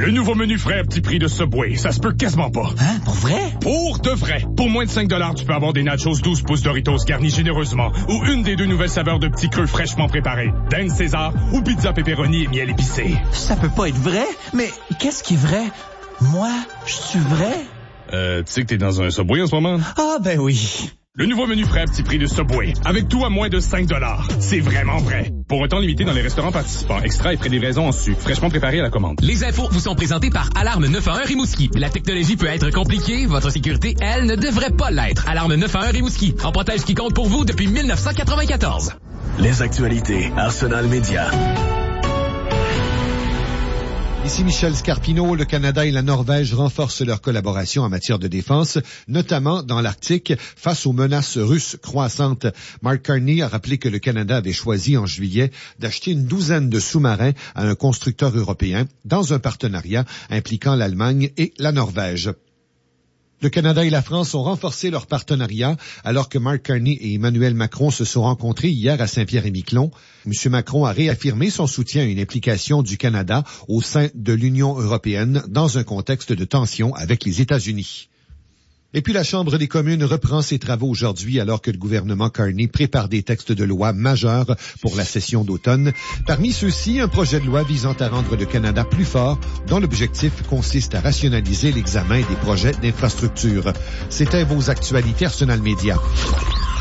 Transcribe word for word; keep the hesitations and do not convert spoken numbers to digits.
Le nouveau menu frais à petit prix de Subway, ça se peut quasiment pas. Hein? Pour vrai? Pour de vrai. Pour moins de cinq dollars, tu peux avoir des nachos douze pouces Doritos garnis généreusement ou une des deux nouvelles saveurs de petits creux fraîchement préparés. Dinde César ou pizza pepperoni et miel épicé. Ça peut pas être vrai? Mais qu'est-ce qui est vrai? Moi, je suis vrai? Euh, tu sais que t'es dans un Subway en ce moment? Ah, ben oui. Le nouveau menu frais à petit prix de Subway. Avec tout à moins de cinq dollars. C'est vraiment vrai. Pour un temps limité dans les restaurants participants. Extra et frais de livraison en sucre. Fraîchement préparé à la commande. Les infos vous sont présentées par Alarme neuf un un Rimouski. La technologie peut être compliquée. Votre sécurité, elle, ne devrait pas l'être. Alarme neuf un un Rimouski. On protège qui compte pour vous depuis dix-neuf cent quatre-vingt-quatorze. Les actualités. Arsenal Média. Ici Michel Scarpino. Le Canada et la Norvège renforcent leur collaboration en matière de défense, notamment dans l'Arctique, face aux menaces russes croissantes. Mark Carney a rappelé que le Canada avait choisi en juillet d'acheter une douzaine de sous-marins à un constructeur européen dans un partenariat impliquant l'Allemagne et la Norvège. Le Canada et la France ont renforcé leur partenariat alors que Mark Carney et Emmanuel Macron se sont rencontrés hier à Saint-Pierre-et-Miquelon. M. Macron a réaffirmé son soutien à une implication du Canada au sein de l'Union européenne dans un contexte de tension avec les États-Unis. Et puis la Chambre des communes reprend ses travaux aujourd'hui alors que le gouvernement Carney prépare des textes de loi majeurs pour la session d'automne. Parmi ceux-ci, un projet de loi visant à rendre le Canada plus fort, dont l'objectif consiste à rationaliser l'examen des projets d'infrastructure. C'était vos actualités Arsenal Média.